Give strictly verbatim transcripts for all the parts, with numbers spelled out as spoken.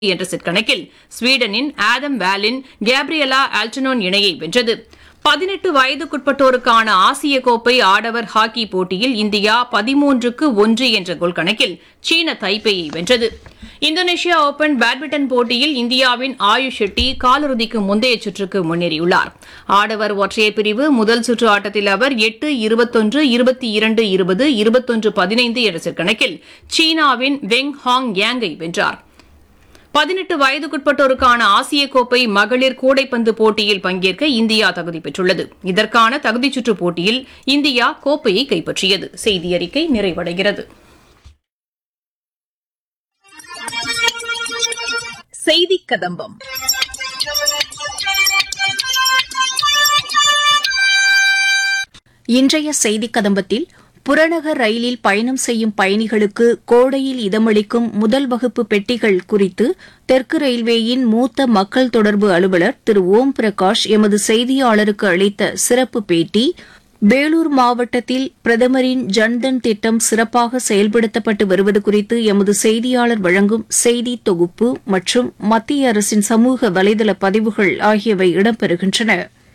என்ற செட் கணக்கில் ஸ்வீடனின் ஆடம் வாலின் கேப்ரியலா ஆல்டனோன் இணையை வென்றது. பதினெட்டு வயதுக்குட்பட்டோருக்கான ஆசிய கோப்பை ஆடவர் ஹாக்கி போட்டியில் இந்தியா பதிமூன்றுக்கு ஒன்று என்ற கோல் கணக்கில் சீன தைப்பேயை வென்றது. இந்தோனேஷியா ஓபன் பேட்மிண்டன் போட்டியில் இந்தியாவின் ஆயுஷ் ஷெட்டி காலிறுதிக்கு முந்தைய சுற்றுக்கு முன்னேறியுள்ளார். ஆடவர் ஒற்றையர் பிரிவு முதல் சுற்று ஆட்டத்தில் அவர் எட்டு இருபத்தொன்று இருபத்தி இரண்டு இருபது இருபத்தொன்று பதினைந்து என்ற செட் கணக்கில் சீனாவின் வெங் ஹாங் யாங்கை வென்றார். பதினெட்டு வயதுக்குட்பட்டோருக்கான ஆசிய கோப்பை மகளிர் கூடைப்பந்து போட்டியில் பங்கேற்க இந்தியா தகுதி பெற்றுள்ளது. இதற்கான தகுதிச்சுற்று போட்டியில் இந்தியா கோப்பையை கைப்பற்றியது. செய்தி அறிக்கை நிறைவடைகிறது. செய்தி கதம்பம். இன்றைய செய்தி கதம்பத்தில் புறநகர் ரயிலில் பயணம் செய்யும் பயணிகளுக்கு கோடையில் இதமளிக்கும் முதல் வகுப்பு பெட்டிகள் குறித்து தெற்கு ரயில்வேயின் மூத்த மக்கள் தொடர்பு அலுவலர் திரு ஓம் பிரகாஷ் எமது செய்தியாளருக்கு அளித்த சிறப்பு பேட்டி, வேலூர் மாவட்டத்தில் பிரதமரின் ஜன்தன் திட்டம் சிறப்பாக செயல்படுத்தப்பட்டு வருவது குறித்து எமது செய்தியாளர் வழங்கும் செய்தி தொகுப்பு மற்றும் மத்திய அரசின் சமூக வலைதள பதிவுகள் ஆகியவை இடம்பெறுகின்றன.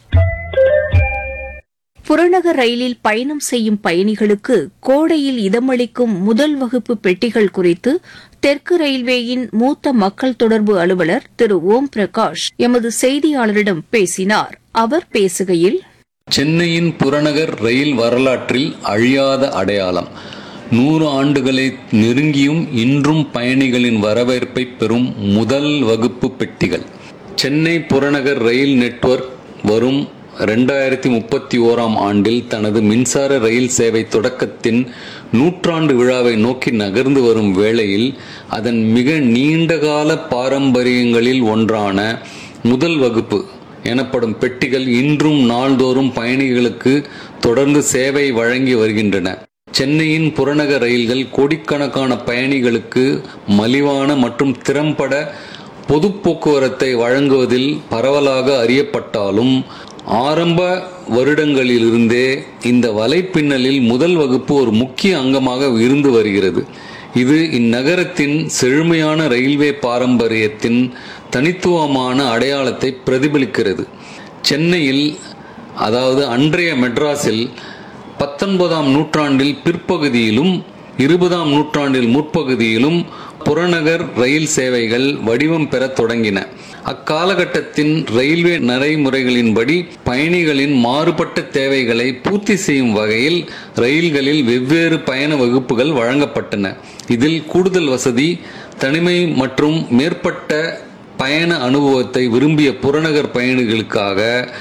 புறநகர் ரயிலில் பயணம் செய்யும் பயணிகளுக்கு கோடையில் இதமளிக்கும் முதல் வகுப்பு பெட்டிகள் குறித்து தெற்கு ரயில்வேயின் மூத்த மக்கள் தொடர்பு அலுவலர் திரு ஓம் பிரகாஷ் எமது செய்தியாளரிடம் பேசினார். அவர் பேசுகையில், சென்னையின் புறநகர் ரயில் வரலாற்றில் அழியாத அடையாளம். நூறு ஆண்டுகளை நெருங்கியும் இன்றும் பயணிகளின் வரவேற்பை பெறும் முதல் வகுப்பு பெட்டிகள். சென்னை புறநகர் ரயில் நெட்வொர்க் வரும் இரண்டாயிரத்தி முப்பத்தி ஓராம் ஆண்டில் தனது மின்சார ரயில் சேவை தொடக்கத்தின் நூற்றாண்டு விழாவை நோக்கி நகர்ந்து வரும் வேளையில் அதன் மிக நீண்டகால பாரம்பரியங்களில் ஒன்றான முதல் வகுப்பு எனப்படும் பெட்டிகள் இன்றும் நாள்தோறும் பயணிகளுக்கு தொடர்ந்து சேவை வழங்கி வருகின்றன. சென்னையின் புறநகர் ரயில்கள் கோடிக்கணக்கான பயணிகளுக்கு மலிவான மற்றும் திறம்பட பொது போக்குவரத்தை வழங்குவதில் பரவலாக அறியப்பட்டாலும் ஆரம்ப வருடங்களிலிருந்தே இந்த வலைப்பின்னலில் முதல் வகுப்பு ஒரு முக்கிய அங்கமாக இருந்து வருகிறது. இது இந்நகரத்தின் செழுமையான ரயில்வே பாரம்பரியத்தின் தனித்துவமான அடையாளத்தை பிரதிபலிக்கிறது. சென்னையில், அதாவது அன்றைய மெட்ராஸில், பத்தொன்பதாம் நூற்றாண்டில் பிற்பகுதியிலும் இருபதாம் நூற்றாண்டில் முற்பகுதியிலும் புறநகர் ரயில் சேவைகள் வடிவம் பெற தொடங்கின. அக்காலகட்டத்தின் ரயில்வே நடைமுறைகளின்படி பயணிகளின் மாறுபட்ட தேவைகளை பூர்த்தி செய்யும் வகையில் ரயில்களில் வெவ்வேறு பயண வகுப்புகள் வழங்கப்பட்டன. இதில் கூடுதல் வசதி, தனிமை மற்றும் மேற்பட்ட பயண அனுபவத்தை விரும்பிய புறநகர் பயணிகளுக்காக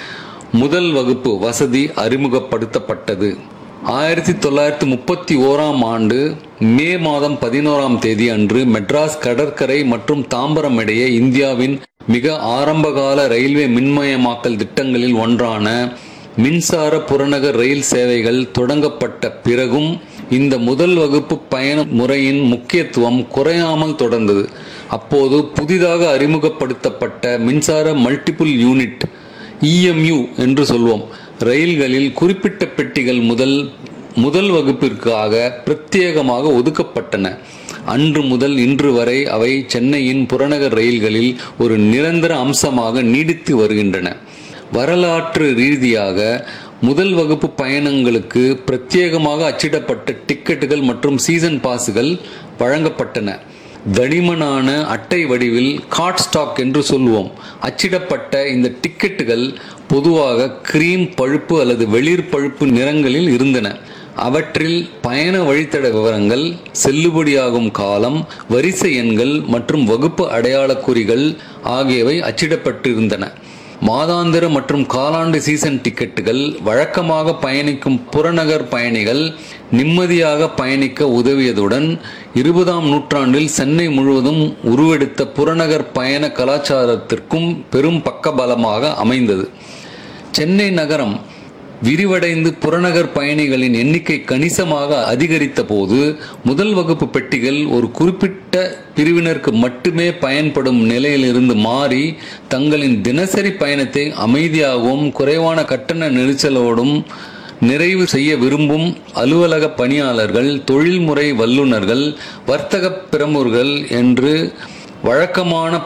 முதல் வகுப்பு வசதி அறிமுகப்படுத்தப்பட்டது. ஆயிரத்தி தொள்ளாயிரத்தி முப்பத்தி ஓராம் ஆண்டு மே மாதம் பதினோராம் தேதி அன்று மெட்ராஸ் கடற்கரை மற்றும் தாம்பரம் இடையே இந்தியாவின் மிக ஆரம்பகால ரயில்வே மின்மயமாக்கல் திட்டங்களில் ஒன்றான மின்சார புறநகர் ரயில் சேவைகள் தொடங்கப்பட்ட பிறகும் இந்த முதல் வகுப்பு பயண முறையின் முக்கியத்துவம் குறையாமல் தொடர்ந்தது. அப்போது புதிதாக அறிமுகப்படுத்தப்பட்ட மின்சார multiple unit E M U என்று சொல்வோம் ரயில்களில் குறிப்பிட்ட பெட்டிகள் முதல் முதல் வகுப்பிற்காக பிரத்யேகமாக ஒதுக்கப்பட்டன. அன்று முதல் இன்று வரை அவை சென்னையின் புறநகர் ரயில்களில் ஒரு நிரந்தர அம்சமாக நீடித்து வருகின்றன. வரலாற்று ரீதியாக முதல் வகுப்பு பயணங்களுக்கு பிரத்யேகமாக அச்சிடப்பட்ட டிக்கெட்டுகள் மற்றும் சீசன் பாஸுகள் வழங்கப்பட்டன. தடிமனான அட்டை வடிவில் கார்ட் ஸ்டாக் என்று சொல்வோம் அச்சிடப்பட்ட இந்த டிக்கெட்டுகள் பொதுவாக கிரீம் பழுப்பு அல்லது வெளிர் பழுப்பு நிறங்களில் இருந்தன. அவற்றில் பயண வழித்தட விவரங்கள், செல்லுபடியாகும் காலம், வரிசை எண்கள் மற்றும் வகுப்பு அடையாள குறிகள் ஆகியவை அச்சிடப்பட்டிருந்தன. மாதாந்திர மற்றும் காலாண்டு சீசன் டிக்கெட்டுகள் வழக்கமாக பயணிக்கும் புறநகர் பயணிகள் நிம்மதியாக பயணிக்க உதவியதுடன் இருபதாம் நூற்றாண்டில் சென்னை முழுவதும் உருவெடுத்த புறநகர் பயண கலாச்சாரத்திற்கும் பெரும் பக்கபலமாக அமைந்தது. சென்னை நகரம் விரிவடைந்து புறநகர் பயணிகளின் எண்ணிக்கை கணிசமாக அதிகரித்த போது முதல் வகுப்பு பெட்டிகள் ஒரு குறிப்பிட்ட பிரிவினருக்கு மட்டுமே பயன்படும் நிலையிலிருந்து மாறி தங்களின் தினசரி பயணத்தை அமைதியாகவும் குறைவான கட்டண நெரிசலோடும் நிறைவு செய்ய விரும்பும் அலுவலக பணியாளர்கள், தொழில்முறை வல்லுநர்கள், வர்த்தக பிரமுகர்கள் என்று வழக்கமான